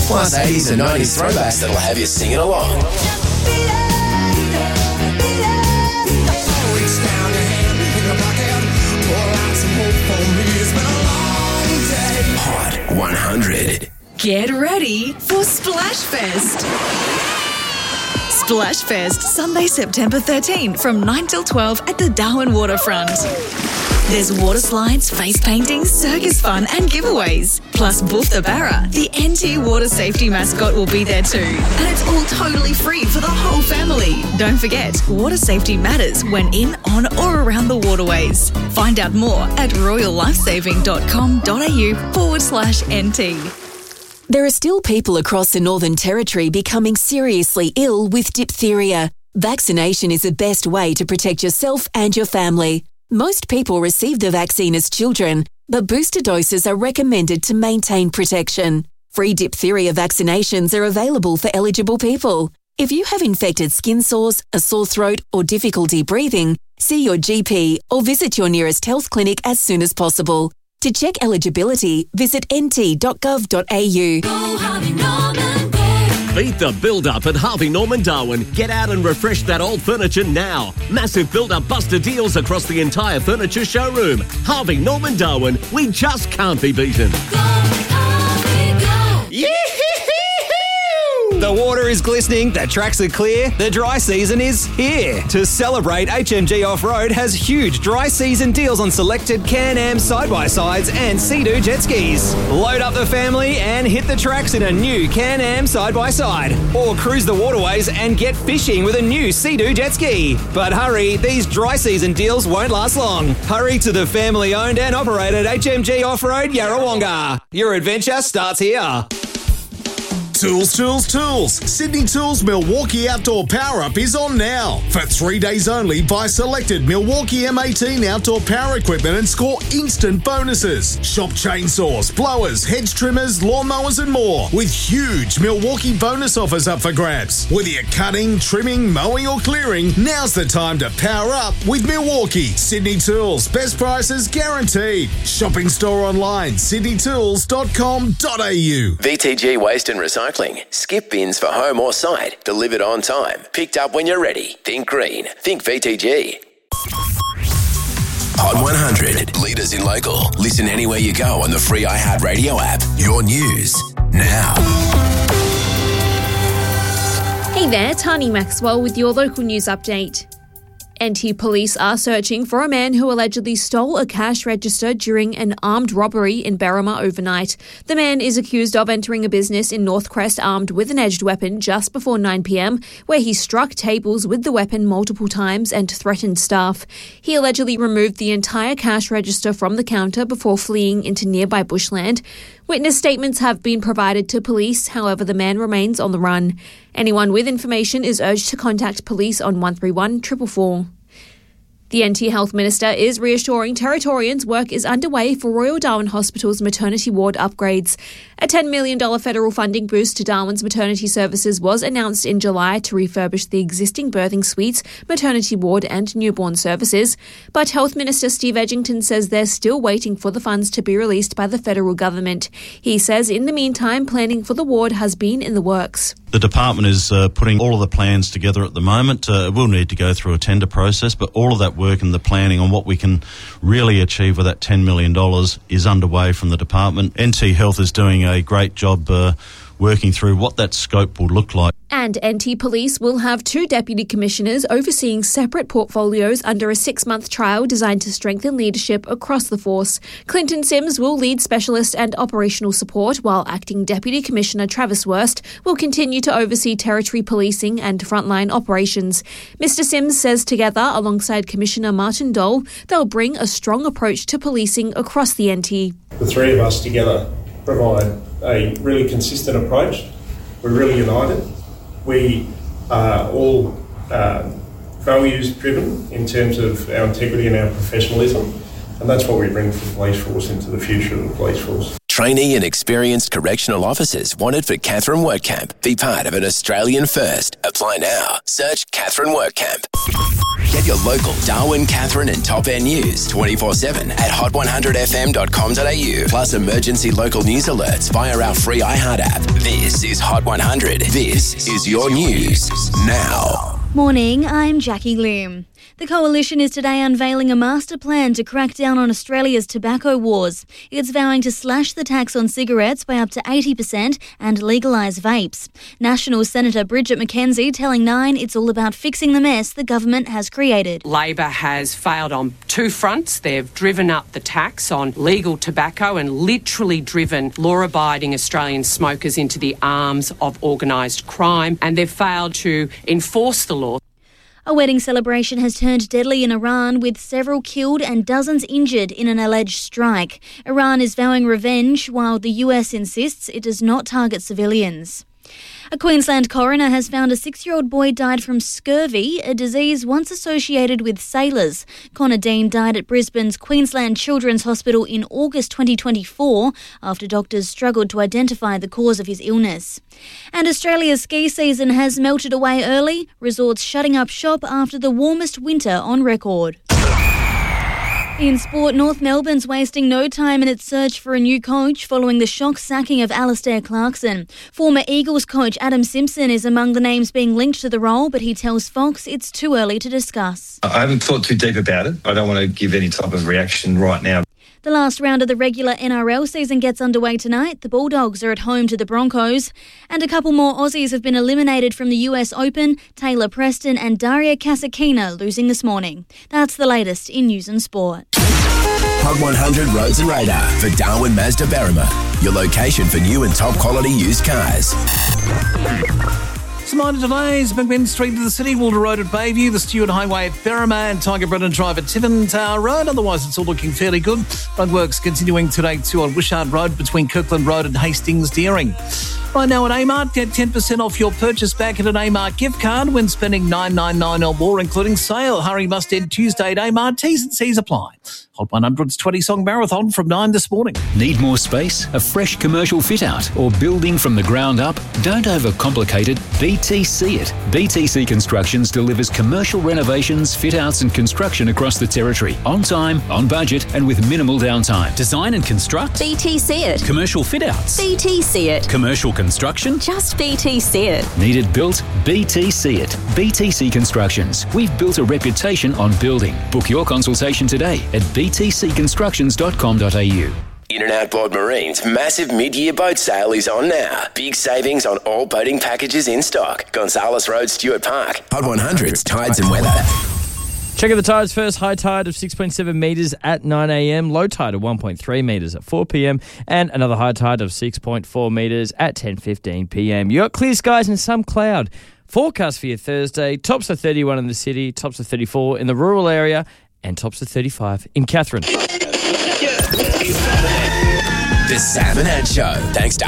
Plus 80s and 90s throwbacks that'll have you singing along. Hot 100. Get ready for Splash Fest. Splash Fest, Sunday, September 13 from 9 till 12 at the Darwin Waterfront. There's water slides, face painting, circus fun and giveaways. Plus Boof the Barra, the NT water safety mascot, will be there too. And it's all totally free for the whole family. Don't forget, water safety matters when in, on or around the waterways. Find out more at royallifesaving.com.au/NT. There are still people across the Northern Territory becoming seriously ill with diphtheria. Vaccination is the best way to protect yourself and your family. Most people receive the vaccine as children, but booster doses are recommended to maintain protection. Free diphtheria vaccinations are available for eligible people. If you have infected skin sores, a sore throat or difficulty breathing, see your GP or visit your nearest health clinic as soon as possible. To check eligibility, visit nt.gov.au. Beat the build-up at Harvey Norman Darwin. Get out and refresh that old furniture now. Massive build-up buster deals across the entire furniture showroom. Harvey Norman Darwin, we just can't be beaten. The water is glistening, the tracks are clear, the dry season is here. To celebrate, HMG Off-Road has huge dry season deals on selected Can-Am side-by-sides and Sea-Doo jet skis. Load up the family and hit the tracks in a new Can-Am side-by-side. Or cruise the waterways and get fishing with a new Sea-Doo jet ski. But hurry, these dry season deals won't last long. Hurry to the family-owned and operated HMG Off-Road Yarrawonga. Your adventure starts here. Tools, Tools, Tools. Sydney Tools Milwaukee Outdoor Power-Up is on now. For 3 days only, buy selected Milwaukee M18 outdoor power equipment and score instant bonuses. Shop chainsaws, blowers, hedge trimmers, lawnmowers and more with huge Milwaukee bonus offers up for grabs. Whether you're cutting, trimming, mowing or clearing, now's the time to power up with Milwaukee. Sydney Tools. Best prices guaranteed. Shopping store online, sydneytools.com.au. VTG Waste and Recycling. Skip bins for home or site. Delivered on time. Picked up when you're ready. Think green. Think VTG. Hot 100. Leaders in local. Listen anywhere you go on the free iHeartRadio app. Your news now. Hey there, Tani Maxwell with your local news update. NT Police are searching for a man who allegedly stole a cash register during an armed robbery in Berrima overnight. The man is accused of entering a business in Northcrest armed with an edged weapon just before 9 p.m, where he struck tables with the weapon multiple times and threatened staff. He allegedly removed the entire cash register from the counter before fleeing into nearby bushland. Witness statements have been provided to police, however the man remains on the run. Anyone with information is urged to contact police on 131 444. The NT Health Minister is reassuring Territorians work is underway for Royal Darwin Hospital's maternity ward upgrades. A $10 million federal funding boost to Darwin's maternity services was announced in July to refurbish the existing birthing suites, maternity ward and newborn services. But Health Minister Steve Edgington says they're still waiting for the funds to be released by the federal government. He says in the meantime, planning for the ward has been in the works. The department is putting all of the plans together at the moment. It will need to go through a tender process, but all of that work and the planning on what we can really achieve with that $10 million is underway from the department. NT Health is doing a great job working through what that scope will look like. And NT Police will have 2 deputy commissioners overseeing separate portfolios under a 6-month trial designed to strengthen leadership across the force. Clinton Sims will lead specialist and operational support, while acting Deputy Commissioner Travis Wurst will continue to oversee territory policing and frontline operations. Mr Sims says together, alongside Commissioner Martin Dole, they'll bring a strong approach to policing across the NT. The 3 of us together provide a really consistent approach. We're really united. We are all values driven in terms of our integrity and our professionalism, and that's what we bring to the police force into the future of the police force. Trainee and experienced correctional officers wanted for Katherine Workcamp. Be part of an Australian first. Apply now. Search Katherine Workcamp. Get your local Darwin, Katherine and Top End news 24/7 at hot100fm.com.au. Plus emergency local news alerts via our free iHeart app. This is Hot 100. This is your news now. Morning, I'm Jackie Lim. The Coalition is today unveiling a master plan to crack down on Australia's tobacco wars. It's vowing to slash the tax on cigarettes by up to 80% and legalise vapes. National Senator Bridget McKenzie telling Nine it's all about fixing the mess the government has created. Labor has failed on two fronts. They've driven up the tax on legal tobacco and literally driven law-abiding Australian smokers into the arms of organised crime, and they've failed to enforce the law. A wedding celebration has turned deadly in Iran, with several killed and dozens injured in an alleged strike. Iran is vowing revenge, while the US insists it does not target civilians. A Queensland coroner has found a 6-year-old boy died from scurvy, a disease once associated with sailors. Connor Dean died at Brisbane's Queensland Children's Hospital in August 2024 after doctors struggled to identify the cause of his illness. And Australia's ski season has melted away early, resorts shutting up shop after the warmest winter on record. In sport, North Melbourne's wasting no time in its search for a new coach following the shock sacking of Alistair Clarkson. Former Eagles coach Adam Simpson is among the names being linked to the role, but he tells Fox it's too early to discuss. I haven't thought too deep about it. I don't want to give any type of reaction right now. The last round of the regular NRL season gets underway tonight. The Bulldogs are at home to the Broncos. And a couple more Aussies have been eliminated from the US Open. Taylor Preston and Daria Kasatkina losing this morning. That's the latest in news and sport. Hot 100 Roads and Radar for Darwin Mazda Berrima. Your location for new and top quality used cars. Some minor delays, McMinn Street to the City, Walter Road at Bayview, the Stewart Highway at Berrima and Tiger Brennan Drive at Tiverton Tower Road. Otherwise, it's all looking fairly good. Roadworks continuing today too on Wishart Road between Kirkland Road and Hastings Deering. Right now at Amart, get 10% off your purchase back at an Amart gift card when spending $9.99 or more, including sale. Hurry must end Tuesday at Amart. T's and C's apply. Hot 100's 20-song marathon from 9 this morning. Need more space? A fresh commercial fit-out? Or building from the ground up? Don't overcomplicate it. BTC it. BTC Constructions delivers commercial renovations, fit-outs and construction across the territory. On time, on budget and with minimal downtime. Design and construct? BTC it. Commercial fit-outs? BTC it. Commercial construction? Just BTC it. Need it built? BTC it. BTC Constructions. We've built a reputation on building. Book your consultation today at btcconstructions.com.au. In and Outboard Marine's massive mid-year boat sale is on now. Big savings on all boating packages in stock. Gonzales Road, Stewart Park. Hot 100's Tides and Weather. Check out the tides first. High tide of 6.7 metres at 9 a.m. Low tide of 1.3 metres at 4 p.m. And another high tide of 6.4 metres at 10:15 p.m. You got clear skies and some cloud. Forecast for your Thursday. Tops of 31 in the city. Tops of 34 in the rural area. And tops of 35 in Katherine. The Sam and Ed Show. Thanks to